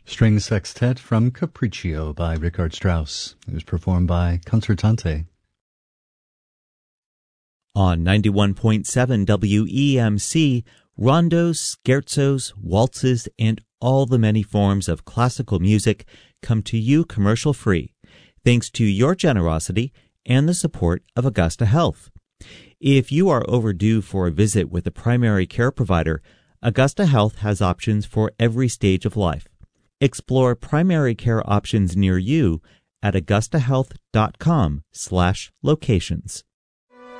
String Sextet from Capriccio by Richard Strauss. It was performed by Concertante. On 91.7 WEMC, rondos, scherzos, waltzes, and all the many forms of classical music come to you commercial-free, thanks to your generosity and the support of Augusta Health. If you are overdue for a visit with a primary care provider, Augusta Health has options for every stage of life. Explore primary care options near you at augustahealth.com/locations.